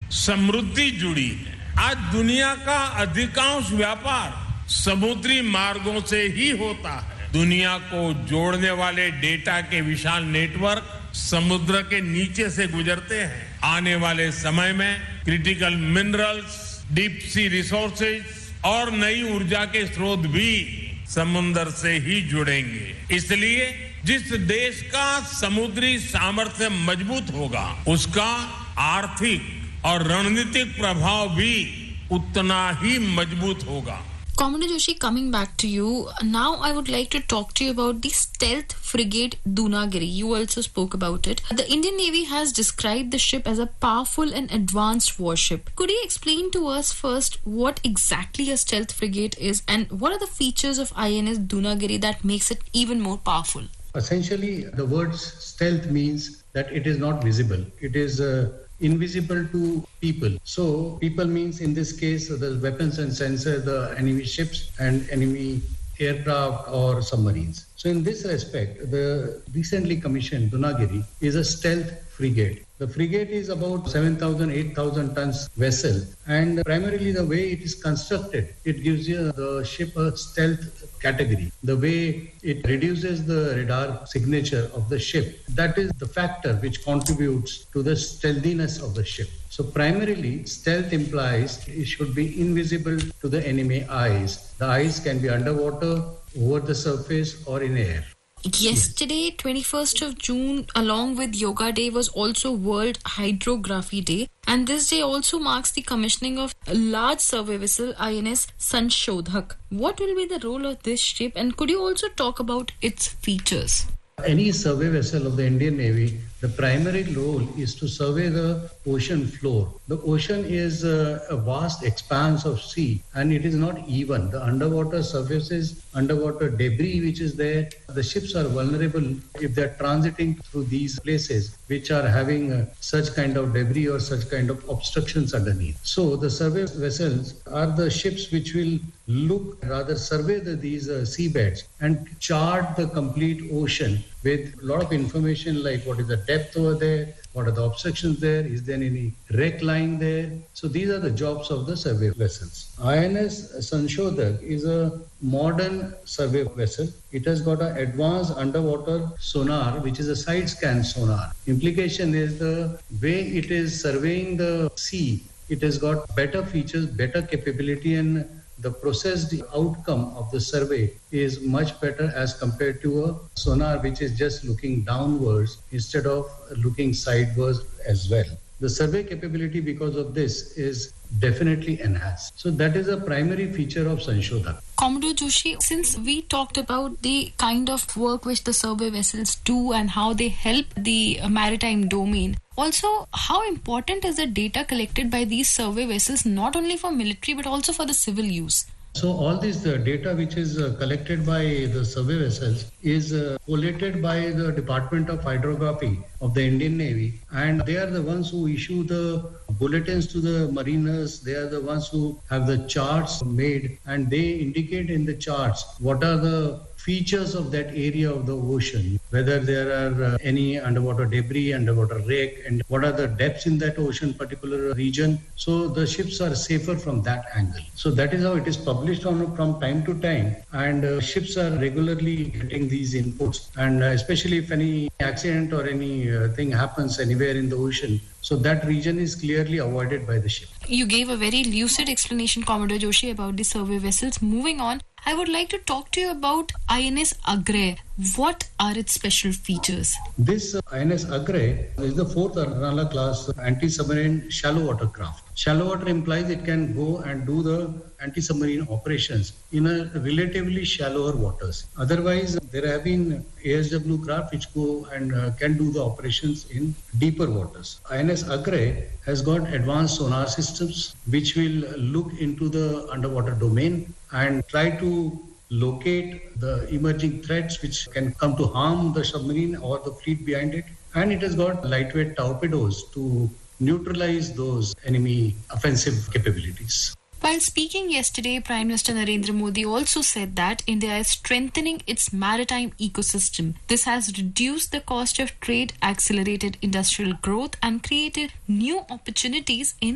समृद्धि जुड़ी है। आज दुनिया का अधिकांश व्यापार समुद्री मार्गों से ही होता है। दुनिया को जोड़ने वाले डेटा के विशाल नेटवर्क समुद्र के नीचे से गुजरते हैं। आने वाले समय में critical minerals, deep sea resources और नई ऊर्जा के स्रोत भी समुद्र से ही जुड़ेंगे। इसलिए जिस देश का समुद्री सामर्थ्य मजबूत होगा, उसका आर्थिक और रणनीतिक प्रभाव भी उतना ही मजबूत होगा। Commodore Joshi, coming back to you, now I would like to talk to you about the stealth frigate Dunagiri. You also spoke about it. The Indian Navy has described the ship as a powerful and advanced warship. Could you explain to us first what exactly a stealth frigate is and what are the features of INS Dunagiri that makes it even more powerful? Essentially, the word stealth means that it is not visible. It is invisible to people. So people means in this case the weapons and sensors, the enemy ships and enemy aircraft or submarines. So in this respect, the recently commissioned Dunagiri is a stealth frigate. The frigate is about 7,000, 8,000 tons vessel, and primarily the way it is constructed, it gives you the ship a stealth category. The way it reduces the radar signature of the ship, that is the factor which contributes to the stealthiness of the ship. So primarily, stealth implies it should be invisible to the enemy eyes. The eyes can be underwater, over the surface, or in air. Yesterday, 21st of June, along with Yoga Day, was also World Hydrography Day. And this day also marks the commissioning of a large survey vessel, INS Sanshodhak. What will be the role of this ship, and could you also talk about its features? Any survey vessel of the Indian Navy, the primary role is to survey the ocean floor. The ocean is a vast expanse of sea, and it is not even. The underwater surfaces, underwater debris which is there, the ships are vulnerable if they are transiting through these places which are having such kind of debris or such kind of obstructions underneath. So the survey vessels are the ships which will survey these seabeds and chart the complete ocean with a lot of information like what is the depth over there, what are the obstructions there, is there any wreck lying there. So these are the jobs of the survey vessels. INS Sanshodhak is a modern survey vessel. It has got an advanced underwater sonar, which is a side scan sonar. Implication is the way it is surveying the sea, it has got better features, better capability, and the processed outcome of the survey is much better as compared to a sonar which is just looking downwards instead of looking sideways as well. The survey capability because of this is definitely enhanced. So that is a primary feature of Sanshodhak. Commodore Joshi, since we talked about the kind of work which the survey vessels do and how they help the maritime domain, also how important is the data collected by these survey vessels not only for military but also for the civil use? So all this data which is collected by the survey vessels is collated by the Department of Hydrography of the Indian Navy, and they are the ones who issue the bulletins to the mariners. They are the ones who have the charts made, and they indicate in the charts what are the features of that area of the ocean, whether there are any underwater debris, underwater wreck, and what are the depths in that ocean particular region. So the ships are safer from that angle. So that is how it is published from time to time, and ships are regularly getting these inputs, and especially if any accident or any thing happens anywhere in the ocean, so that region is clearly avoided by the ship. You gave a very lucid explanation, Commodore Joshi, about the survey vessels. Moving on, I would like to talk to you about INS Agray. What are its special features? This INS Agray is the 4th Arnala class anti-submarine shallow water craft. Shallow water implies it can go and do the anti-submarine operations in a relatively shallower waters. Otherwise, there have been ASW craft which go and can do the operations in deeper waters. INS Agray has got advanced sonar systems which will look into the underwater domain and try to locate the emerging threats which can come to harm the submarine or the fleet behind it. And it has got lightweight torpedoes to neutralize those enemy offensive capabilities. While speaking yesterday, Prime Minister Narendra Modi also said that India is strengthening its maritime ecosystem. This has reduced the cost of trade, accelerated industrial growth, and created new opportunities in